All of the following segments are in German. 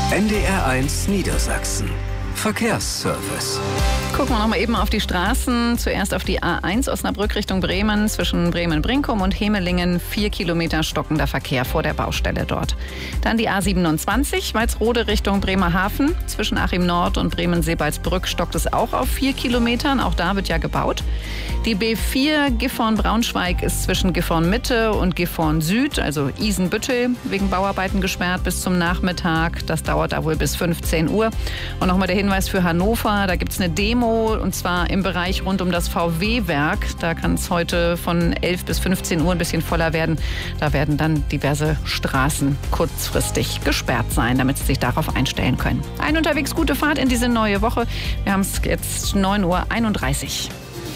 NDR1 Niedersachsen. Verkehrsservice. Gucken wir noch mal eben auf die Straßen. Zuerst auf die A1 Osnabrück Richtung Bremen. Zwischen Bremen-Brinkum und Hemelingen 4 Kilometer stockender Verkehr vor der Baustelle dort. Dann die A27 Walsrode Richtung Bremerhaven. Zwischen Achim Nord und Bremen-Sebalsbrück stockt es auch auf 4 Kilometern. Auch da wird ja gebaut. Die B4 Gifhorn-Braunschweig ist zwischen Gifhorn-Mitte und Gifhorn-Süd, also Isenbüttel, wegen Bauarbeiten gesperrt bis zum Nachmittag. Das dauert da wohl bis 15 Uhr. Und nochmal der Hinweis für Hannover, da gibt es eine Demo und zwar im Bereich rund um das VW-Werk. Da kann es heute von 11 bis 15 Uhr ein bisschen voller werden. Da werden dann diverse Straßen kurzfristig gesperrt sein, damit Sie sich darauf einstellen können. Ein unterwegs gute Fahrt in diese neue Woche. Wir haben es jetzt 9:31 Uhr.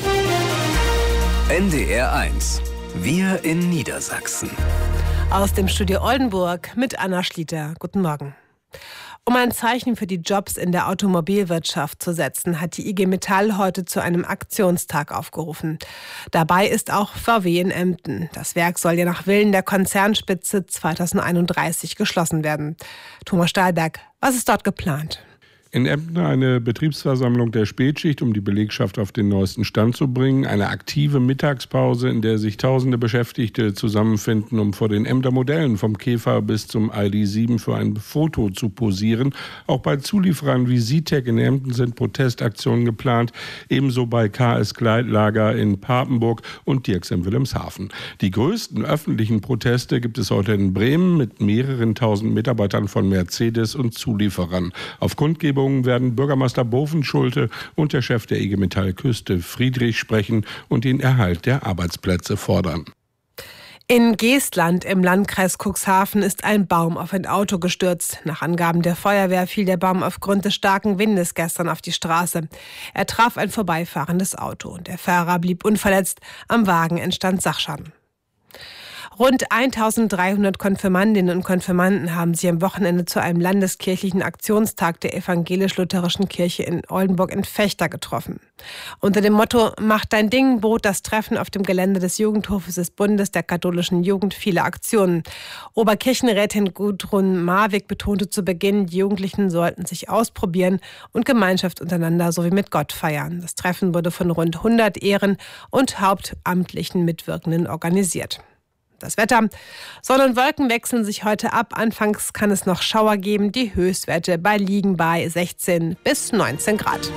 NDR1. Wir in Niedersachsen. Aus dem Studio Oldenburg mit Anna Schlieter. Guten Morgen. Um ein Zeichen für die Jobs in der Automobilwirtschaft zu setzen, hat die IG Metall heute zu einem Aktionstag aufgerufen. Dabei ist auch VW in Emden. Das Werk soll ja nach Willen der Konzernspitze 2031 geschlossen werden. Thomas Stahlberg, was ist dort geplant? In Emden eine Betriebsversammlung der Spätschicht, um die Belegschaft auf den neuesten Stand zu bringen. Eine aktive Mittagspause, in der sich tausende Beschäftigte zusammenfinden, um vor den Emder Modellen vom Käfer bis zum ID.7 für ein Foto zu posieren. Auch bei Zulieferern wie Sitec in Emden sind Protestaktionen geplant. Ebenso bei KS Gleitlager in Papenburg und Dirks in Wilhelmshaven. Die größten öffentlichen Proteste gibt es heute in Bremen mit mehreren tausend Mitarbeitern von Mercedes und Zulieferern. Auf Kundgebung werden Bürgermeister Bovenschulte und der Chef der IG Metall Küste Friedrich sprechen und den Erhalt der Arbeitsplätze fordern. In Geestland im Landkreis Cuxhaven ist ein Baum auf ein Auto gestürzt. Nach Angaben der Feuerwehr fiel der Baum aufgrund des starken Windes gestern auf die Straße. Er traf ein vorbeifahrendes Auto und der Fahrer blieb unverletzt. Am Wagen entstand Sachschaden. Rund 1300 Konfirmandinnen und Konfirmanden haben sich am Wochenende zu einem landeskirchlichen Aktionstag der evangelisch-lutherischen Kirche in Oldenburg in Vechta getroffen. Unter dem Motto »Mach dein Ding« bot das Treffen auf dem Gelände des Jugendhofes des Bundes der katholischen Jugend viele Aktionen. Oberkirchenrätin Gudrun Marwig betonte zu Beginn, die Jugendlichen sollten sich ausprobieren und Gemeinschaft untereinander sowie mit Gott feiern. Das Treffen wurde von rund 100 Ehren- und hauptamtlichen Mitwirkenden organisiert. Das Wetter. Sonne und Wolken wechseln sich heute ab. Anfangs kann es noch Schauer geben. Die Höchstwerte liegen bei 16 bis 19 Grad.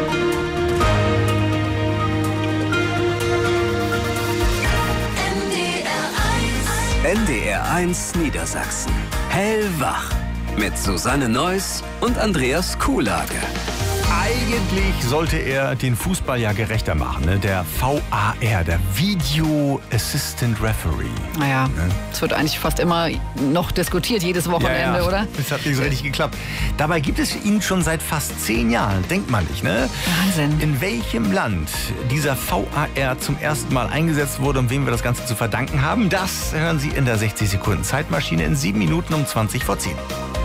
NDR1 Niedersachsen. Hellwach. Mit Susanne Neuss und Andreas Kuhlage. Eigentlich sollte er den Fußball ja gerechter machen, ne? Der VAR, der Video Assistant Referee. Naja, es wird eigentlich fast immer noch diskutiert, jedes Wochenende, ja. oder? Das hat nicht so richtig geklappt. Dabei gibt es ihn schon seit fast 10 Jahren, denkt man nicht, ne? Wahnsinn. In welchem Land dieser VAR zum ersten Mal eingesetzt wurde und wem wir das Ganze zu verdanken haben, das hören Sie in der 60 Sekunden Zeitmaschine in 7 Minuten um 20 vor 10.